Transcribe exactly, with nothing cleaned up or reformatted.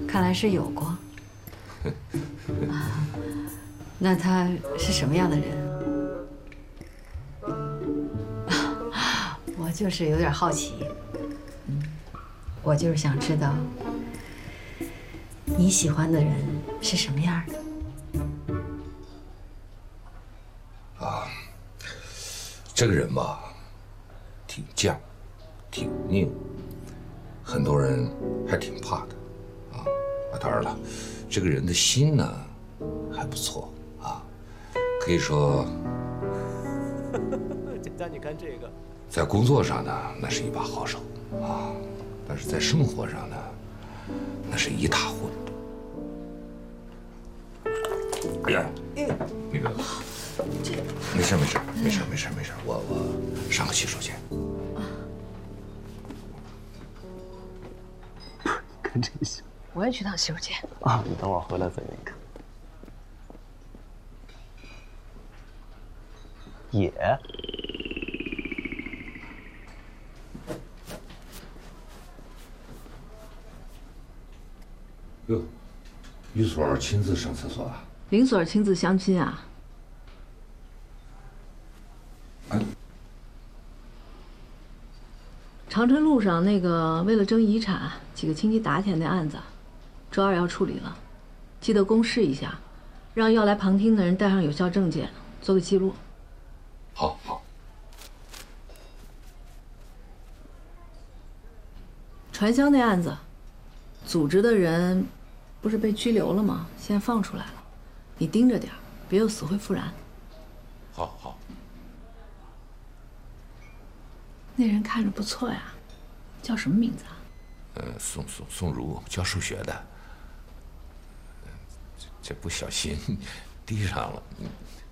看来是有过。啊，那他是什么样的人？我就是有点好奇。嗯，我就是想知道你喜欢的人是什么样的。 啊，这个人吧，挺犟，挺拧，很多人还挺怕的。啊，啊，当然了，这个人的心呢还不错啊，可以说， 简单，你看这个， 在工作上呢那是一把好手啊，但是在生活上呢那是一塌糊涂。哎呀，那个，没事没事没事没事没事，我我上个洗手间。 看这个像。 我也去趟洗手间啊，你等我回来再给你看。也。 哟，于所亲自上厕所啊？ 林所亲自相亲啊？ 哎， 长春路上那个为了争遗产，几个亲戚打起来那案子，周二要处理了，记得公示一下，让要来旁听的人带上有效证件，做个记录。 好，好。 传销那案子，组织的人不是被拘留了吗？现在放出来了，你盯着点，别又死灰复燃。 好，好。 那人看着不错呀，叫什么名字啊？ 呃，宋宋宋如，教数学的。这这不小心滴上了。